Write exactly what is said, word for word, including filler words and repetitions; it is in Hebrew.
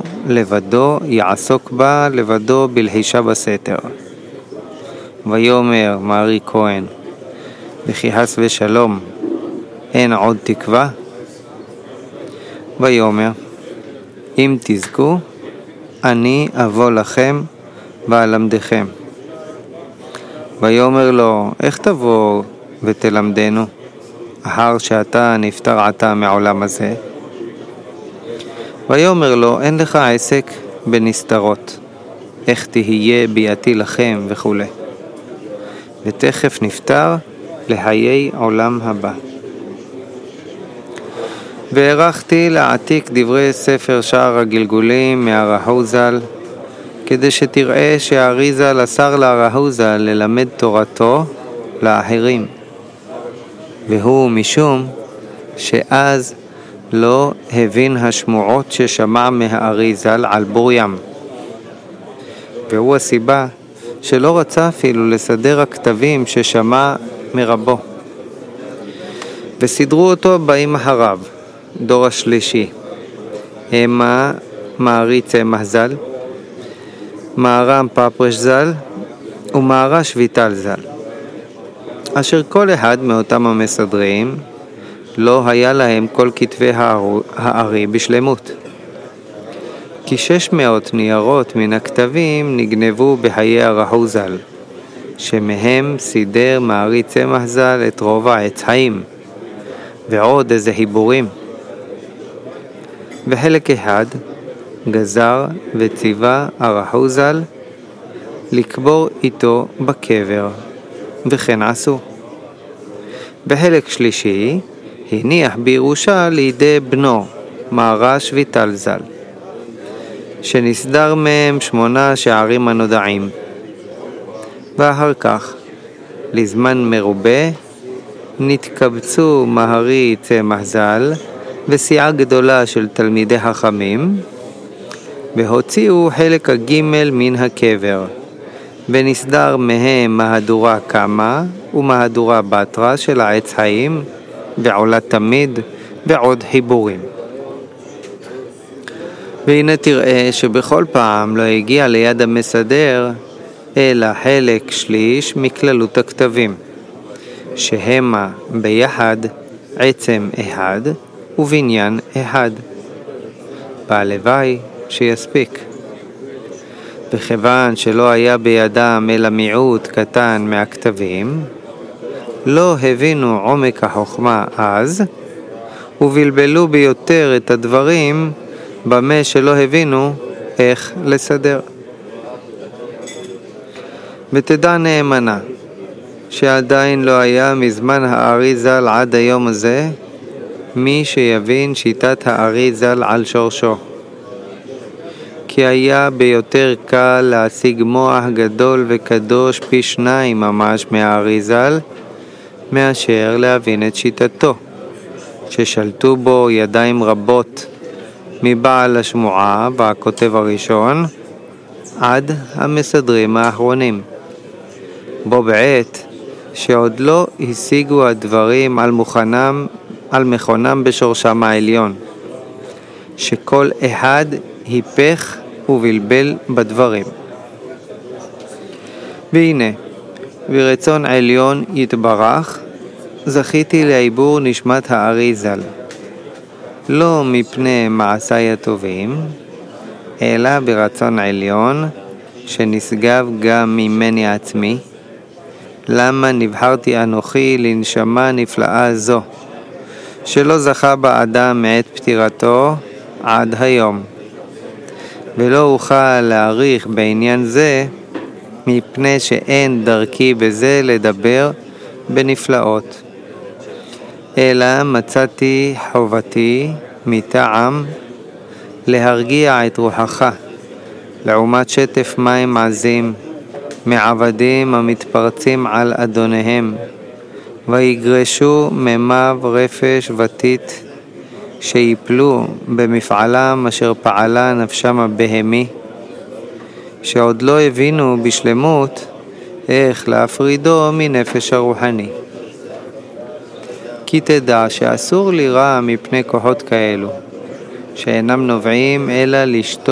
לבדו יעסוק בה לבדו בלחישה בסתר. ויאמר מארי כהן, וכי חס ושלום אין עוד תקווה? ויאמר, אם תזכו, אני אבוא לכם ואלמדכם. ויאמר לו, איך תבוא ותלמדנו, אחר שאתה נפטר עתה מעולם הזה? ויאמר לו, אין לך עסק בנסתרות, איך תהיה ביאתי לכם וכו'. ותכף נפטר לחיי עולם הבא. והערכתי להעתיק דברי ספר שער הגלגולים מהרהו ז"ל, כדי שתראה שהארי ז"ל אסר להרהו ז"ל ללמד תורתו לאחרים, והוא משום שאז לא הבין השמועות ששמע מהארי ז"ל על בור ים, והוא הסיבה שלא רצה אפילו לסדר הכתבים ששמע מרבו. וסדרו אותו באים אחריו, דור השלישי, המה מארי צמח ז"ל, מהר"ם פפרש ז"ל ומהר"ש ויטל ז"ל, אשר כל אחד מאותם המסדרים לא היה להם כל כתבי הארי בשלמות, כי שש מאות ניירות מן הכתבים נגנבו בחיי הרהו ז"ל, שמהם סידר מארי צמח ז"ל את רוב העץ חיים ועוד איזה חיבורים. וחלק אחד גזר וציווה הרהו ז"ל לקבור איתו בקבר, וכן עשו. וחלק שלישי הניח בירושה לידי בנו מהר"ש ויטל ז"ל, שנסדר מהם שמונה שערים הנודעים. ואחר כך, לזמן מרובה, נתקבצו מהרי צמח ז"ל וסיעה גדולה של תלמידי חכמים, והוציאו חלק הגימל מן הקבר, ונסדר מהם מהדורה קמה ומהדורה בתרה של העץ חיים ועולה תמיד ועוד חיבורים. והנה תראה שבכל פעם לא הגיע ליד המסדר אלא חלק שליש מכללות הכתבים, שהמה ביחד עצם אחד ובניין אחד. והלוואי שיספיק. וכיוון שלא היה בידם אלא מיעוט קטן מהכתבים, לא הבינו עומק החוכמה אז, ובלבלו ביותר את הדברים במה שלא הבינו איך לסדר. ותדע נאמנה שעדיין לא היה מזמן הארי ז"ל עד היום הזה מי שיבין שיטת הארי ז"ל על שורשו, כי היה ביותר קל להשיג מוח גדול וקדוש פי שניים ממש מהארי ז"ל מאשר להבין את שיטתו, ששלטו בו ידיים רבות מבעל השמועה והכותב הראשון עד המסדרים האחרונים, בו בעת שעוד לא השיגו הדברים על מוכנם, על מכונם בשורשם העליון, שכל אחד היפך ובלבל בדברים. והנה, ברצון עליון יתברך, זכיתי לעיבור נשמת הארי ז"ל, לא מפני מעשיי הטובים, אלא ברצון עליון שנשגב גם ממני עצמי, למה נבחרתי אנוכי לנשמה נפלאה זו, שלא זכה בה אדם מעת פטירתו עד היום, ולא אוכל להעריך בעניין זה, מפני שאין דרכי בזה לדבר בנפלאות, אלא מצאתי חובתי מטעם להרגיע את רוחך, לעומת שטף מים עזים מעבדים המתפרצים על אדוניהם, ויגרשו ממיו רפש ותית, שיפלו במפעלם אשר פעלה נפשם הבהמי, שעוד לא הבינו בשלמות איך להפרידו מנפש הרוחני. כי תדע שאסור לירא מפני כוחות כאלו, שאינם נובעים אלא לשתות